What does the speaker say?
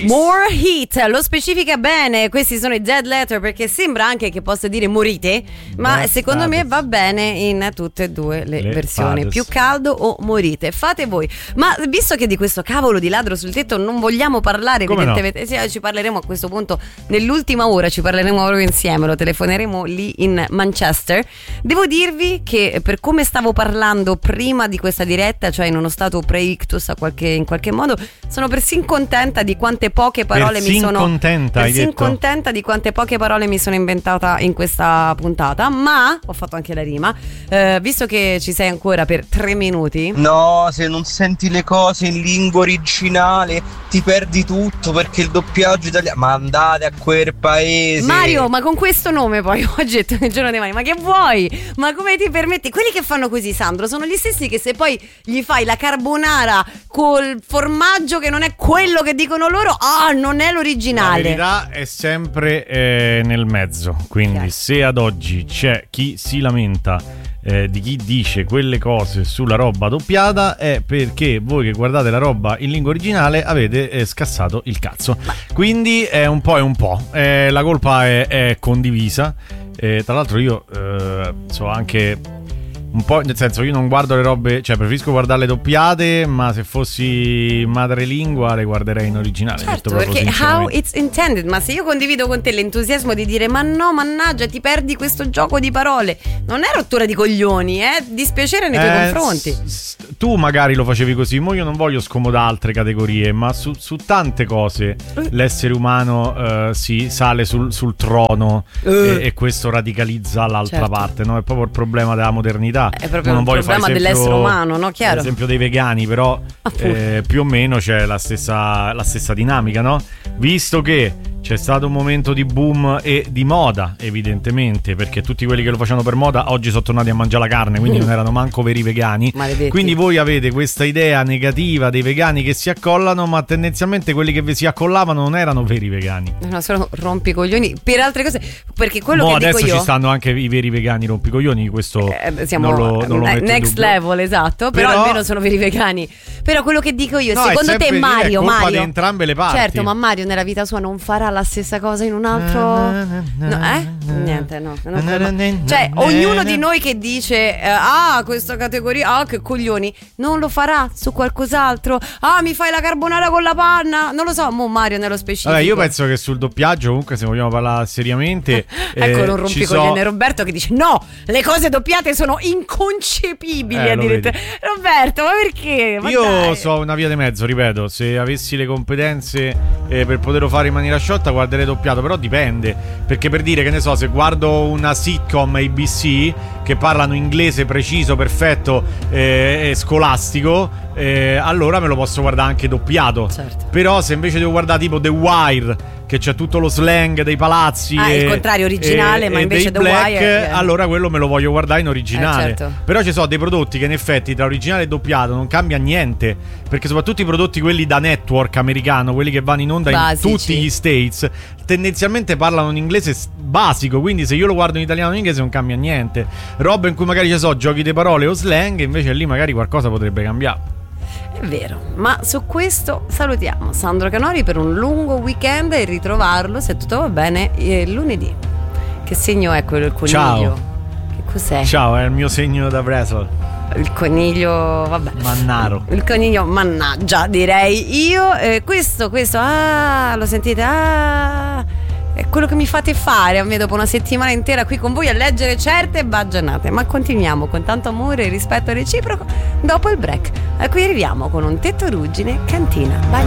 More Heat, lo specifica bene. Questi sono i Dead Letter, perché sembra anche che possa dire morite, ma secondo me va bene in tutte e due le versioni, fades. Più caldo o morite, fate voi. Ma visto che di questo cavolo di ladro sul tetto non vogliamo parlare, come evidentemente no? Sì, ci parleremo a questo punto nell'ultima ora, ci parleremo proprio insieme, lo telefoneremo lì in Manchester. Devo dirvi che per come stavo parlando prima di questa diretta, cioè in uno stato pre-ictus in qualche modo, sono persino contenta di quante poche parole contenta di quante poche parole mi sono inventata in questa puntata, ma ho fatto anche la rima. Visto che ci sei ancora per 3 minuti. No, se non senti le cose in lingua originale ti perdi tutto, perché il doppiaggio italiano, ma andate a quel paese. Mario, ma con questo nome poi oggi è il giorno dei mani, ma che vuoi? Ma come ti permetti? Quelli che fanno così, Sandro, sono gli stessi che se poi gli fai la carbonara col formaggio che non è quello che dicono loro, non è l'originale. La verità è sempre nel mezzo, quindi se ad oggi c'è chi si lamenta di chi dice quelle cose sulla roba doppiata, è perché voi che guardate la roba in lingua originale avete scassato il cazzo. Quindi è un po'. La colpa è condivisa. Tra l'altro io so anche un po', nel senso, io non guardo le robe, cioè preferisco guardarle doppiate, ma se fossi madrelingua le guarderei in originale. Certo, perché how it's intended. Ma se io condivido con te l'entusiasmo di dire ma no, mannaggia, ti perdi questo gioco di parole, non è rottura di coglioni, è dispiacere nei tuoi confronti. Tu magari lo facevi così, mo io non voglio scomodare altre categorie, ma su tante cose l'essere umano si sale sul trono e questo radicalizza l'altra parte, no? È proprio il problema della modernità. È proprio un problema dell'essere umano, no? Chiaro. Ad esempio dei vegani, però più o meno c'è la stessa dinamica, no? Visto che c'è stato un momento di boom e di moda, evidentemente, perché tutti quelli che lo facevano per moda oggi sono tornati a mangiare la carne, quindi non erano manco veri vegani. Maledetti. Quindi voi avete questa idea negativa dei vegani che si accollano, ma tendenzialmente quelli che vi si accollavano non erano veri vegani. No, sono rompicoglioni per altre cose, perché quello che adesso dico io, ci stanno anche i veri vegani rompicoglioni, questo siamo non lo next level, esatto, però almeno sono veri vegani. Però quello che dico io, secondo te Mario di entrambe le parti. Certo, ma Mario nella vita sua non farà la stessa cosa in un altro, niente, no. Cioè ognuno di noi che dice questa categoria, che coglioni, non lo farà su qualcos'altro. Mi fai la carbonara con la panna, non lo so, mo Mario nello specifico. Vabbè, io penso che sul doppiaggio, comunque, se vogliamo parlare seriamente, ecco, non rompicoglione Roberto che dice no, le cose doppiate sono inconcepibili addirittura. Roberto, ma perché? Io so una via di mezzo, ripeto, se avessi le competenze per poterlo fare in maniera sciolta guarderei doppiato, però dipende, perché per dire, che ne so, se guardo una sitcom ABC che parlano inglese preciso, perfetto e scolastico, allora me lo posso guardare anche doppiato. Certo. Però se invece devo guardare tipo The Wire, che c'è tutto lo slang dei palazzi, il contrario originale, ma invece The Wire, allora quello me lo voglio guardare in originale. Certo. Però ci sono dei prodotti che in effetti tra originale e doppiato non cambia niente, perché soprattutto i prodotti quelli da network americano, quelli che vanno in onda basici, in tutti gli States, tendenzialmente parlano in inglese basico, quindi se io lo guardo in italiano o in inglese non cambia niente. Roba in cui magari ci so giochi di parole o slang, invece lì magari qualcosa potrebbe cambiare. È vero, ma su questo salutiamo Sandro Canori per un lungo weekend e ritrovarlo, se tutto va bene, lunedì. Che segno è quello, il coniglio? Ciao. Che cos'è? Ciao, è il mio segno da wrestle. Il coniglio, vabbè. Mannaro. Il coniglio mannaggia, direi io. Questo, lo sentite? È quello che mi fate fare a me dopo una settimana intera qui con voi a leggere certe baggianate. Ma continuiamo con tanto amore e rispetto reciproco dopo il break, a cui arriviamo con un tetto ruggine cantina. Bye.